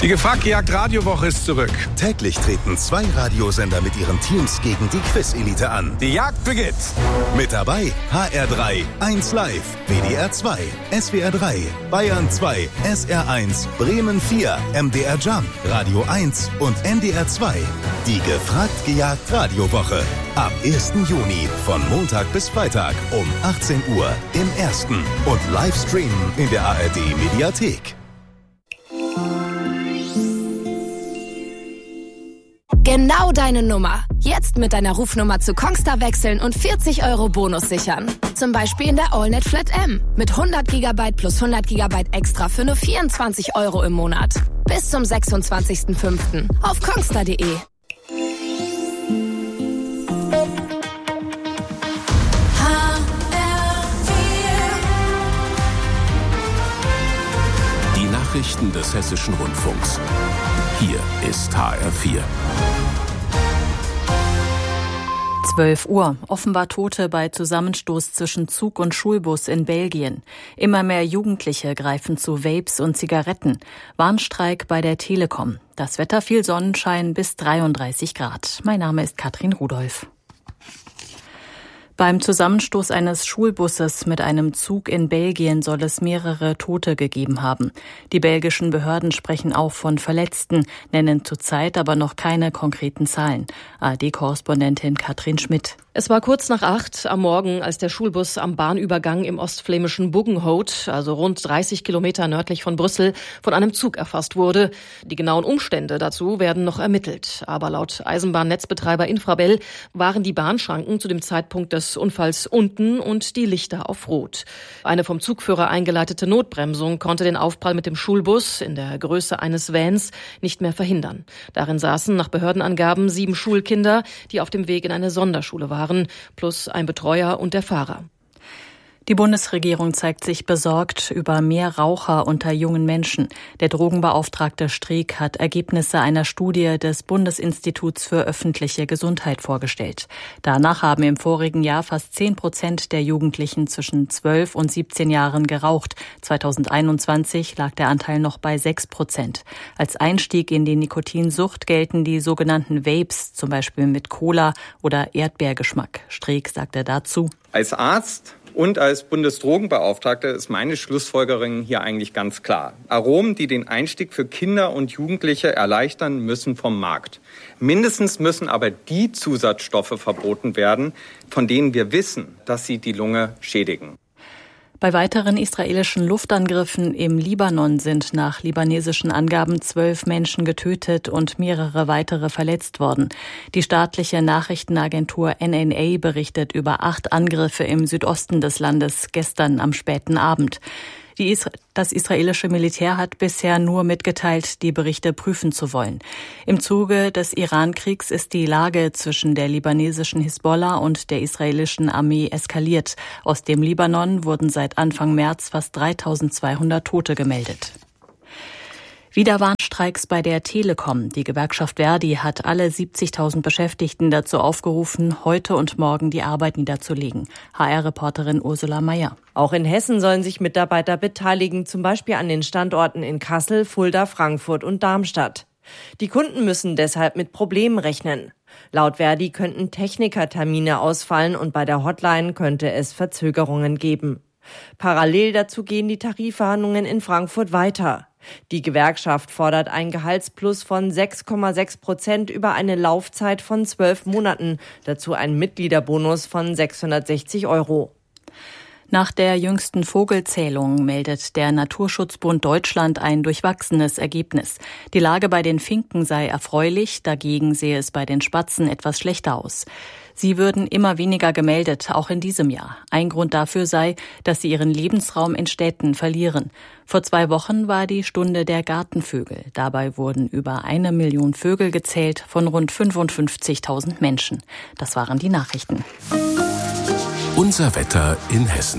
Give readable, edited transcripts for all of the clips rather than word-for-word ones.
Die Gefragt-Gejagt-Radiowoche ist zurück. Täglich treten 2 Radiosender mit ihren Teams gegen die Quiz-Elite an. Die Jagd beginnt. Mit dabei HR3, 1 Live, WDR 2, SWR 3, Bayern 2, SR 1, Bremen 4, MDR Jump, Radio 1 und NDR 2. Die Gefragt-Gejagt-Radiowoche. Ab 1. Juni von Montag bis Freitag um 18 Uhr im Ersten und Livestreamen in der ARD-Mediathek. Genau deine Nummer. Jetzt mit deiner Rufnummer zu Kongstar wechseln und 40 € Bonus sichern. Zum Beispiel in der AllNet Flat M. Mit 100 GB plus 100 GB extra für nur 24 € im Monat. Bis zum 26.05. auf kongstar.de. Die Nachrichten des Hessischen Rundfunks. Hier ist HR4. 12 Uhr. Offenbar Tote bei Zusammenstoß zwischen Zug und Schulbus in Belgien. Immer mehr Jugendliche greifen zu Vapes und Zigaretten. Warnstreik bei der Telekom. Das Wetter viel Sonnenschein bis 33 Grad. Mein Name ist Katrin Rudolph. Beim Zusammenstoß eines Schulbusses mit einem Zug in Belgien soll es mehrere Tote gegeben haben. Die belgischen Behörden sprechen auch von Verletzten, nennen zurzeit aber noch keine konkreten Zahlen. ARD-Korrespondentin Katrin Schmidt. Es war kurz nach 8 am Morgen, als der Schulbus am Bahnübergang im ostflämischen Buggenhout, also rund 30 Kilometer nördlich von Brüssel, von einem Zug erfasst wurde. Die genauen Umstände dazu werden noch ermittelt. Aber laut Eisenbahnnetzbetreiber Infrabel waren die Bahnschranken zu dem Zeitpunkt des Unfalls unten und die Lichter auf Rot. Eine vom Zugführer eingeleitete Notbremsung konnte den Aufprall mit dem Schulbus in der Größe eines Vans nicht mehr verhindern. Darin saßen nach Behördenangaben 7 Schulkinder, die auf dem Weg in eine Sonderschule waren, plus ein Betreuer und der Fahrer. Die Bundesregierung zeigt sich besorgt über mehr Raucher unter jungen Menschen. Der Drogenbeauftragte Streeck hat Ergebnisse einer Studie des Bundesinstituts für öffentliche Gesundheit vorgestellt. Danach haben im vorigen Jahr fast 10% der Jugendlichen zwischen 12 und 17 Jahren geraucht. 2021 lag der Anteil noch bei 6%. Als Einstieg in die Nikotinsucht gelten die sogenannten Vapes, zum Beispiel mit Cola oder Erdbeergeschmack. Streeck sagte dazu: Als Arzt und als Bundesdrogenbeauftragter ist meine Schlussfolgerung hier eigentlich ganz klar. Aromen, die den Einstieg für Kinder und Jugendliche erleichtern, müssen vom Markt. Mindestens müssen aber die Zusatzstoffe verboten werden, von denen wir wissen, dass sie die Lunge schädigen. Bei weiteren israelischen Luftangriffen im Libanon sind nach libanesischen Angaben 12 Menschen getötet und mehrere weitere verletzt worden. Die staatliche Nachrichtenagentur NNA berichtet über 8 Angriffe im Südosten des Landes gestern am späten Abend. Das israelische Militär hat bisher nur mitgeteilt, die Berichte prüfen zu wollen. Im Zuge des Iran-Kriegs ist die Lage zwischen der libanesischen Hisbollah und der israelischen Armee eskaliert. Aus dem Libanon wurden seit Anfang März fast 3.200 Tote gemeldet. Wieder Warnstreiks bei der Telekom. Die Gewerkschaft Verdi hat alle 70.000 Beschäftigten dazu aufgerufen, heute und morgen die Arbeit niederzulegen. HR-Reporterin Ursula Mayer. Auch in Hessen sollen sich Mitarbeiter beteiligen, zum Beispiel an den Standorten in Kassel, Fulda, Frankfurt und Darmstadt. Die Kunden müssen deshalb mit Problemen rechnen. Laut Verdi könnten Technikertermine ausfallen und bei der Hotline könnte es Verzögerungen geben. Parallel dazu gehen die Tarifverhandlungen in Frankfurt weiter. Die Gewerkschaft fordert ein Gehaltsplus von 6,6% über eine Laufzeit von 12 Monaten. Dazu ein Mitgliederbonus von 660 €. Nach der jüngsten Vogelzählung meldet der Naturschutzbund Deutschland ein durchwachsenes Ergebnis. Die Lage bei den Finken sei erfreulich, dagegen sehe es bei den Spatzen etwas schlechter aus. Sie würden immer weniger gemeldet, auch in diesem Jahr. Ein Grund dafür sei, dass sie ihren Lebensraum in Städten verlieren. Vor 2 Wochen war die Stunde der Gartenvögel. Dabei wurden über 1 Million Vögel gezählt von rund 55.000 Menschen. Das waren die Nachrichten. Unser Wetter in Hessen.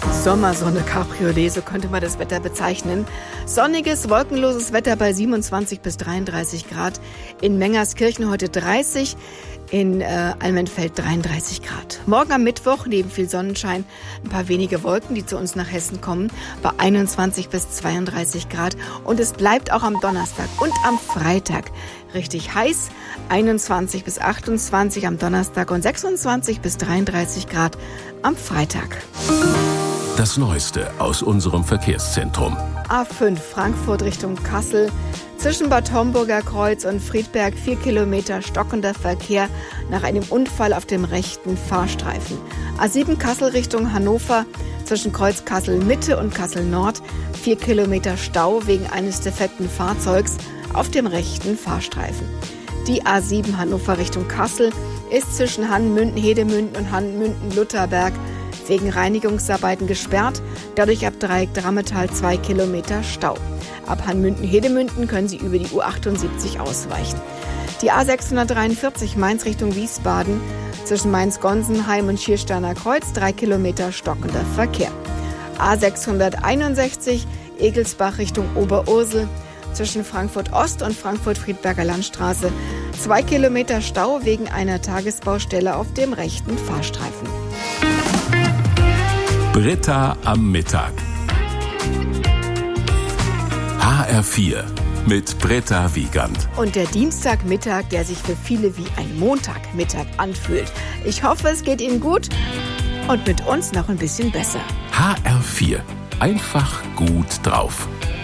Sommersonne Cabriolet, so könnte man das Wetter bezeichnen. Sonniges, wolkenloses Wetter bei 27 bis 33 Grad. In Mengerskirchen heute 30, in Almenfeld 33 Grad. Morgen am Mittwoch neben viel Sonnenschein ein paar wenige Wolken, die zu uns nach Hessen kommen, bei 21 bis 32 Grad. Und es bleibt auch am Donnerstag und am Freitag richtig heiß. 21 bis 28 am Donnerstag und 26 bis 33 Grad am Freitag. Das Neueste aus unserem Verkehrszentrum. A5 Frankfurt Richtung Kassel. Zwischen Bad Homburger Kreuz und Friedberg 4 Kilometer stockender Verkehr nach einem Unfall auf dem rechten Fahrstreifen. A7 Kassel Richtung Hannover. Zwischen Kreuz Kassel Mitte und Kassel Nord 4 Kilometer Stau wegen eines defekten Fahrzeugs auf dem rechten Fahrstreifen. Die A7 Hannover Richtung Kassel ist zwischen Hannen-Münden-Hedemünden und Hannen-Münden-Lutherberg wegen Reinigungsarbeiten gesperrt, dadurch ab Dreieck Drammetal 2 Kilometer Stau. Ab Hannen-Münden-Hedemünden können Sie über die U78 ausweichen. Die A643 Mainz Richtung Wiesbaden, zwischen Mainz-Gonsenheim und Schiersteiner Kreuz 3 Kilometer stockender Verkehr. A661 Egelsbach Richtung Oberursel, zwischen Frankfurt Ost und Frankfurt-Friedberger Landstraße 2 Kilometer Stau wegen einer Tagesbaustelle auf dem rechten Fahrstreifen. Britta am Mittag. HR4 mit Britta Wiegand. Und der Dienstagmittag, der sich für viele wie ein Montagmittag anfühlt. Ich hoffe, es geht Ihnen gut und mit uns noch ein bisschen besser. HR4. Einfach gut drauf.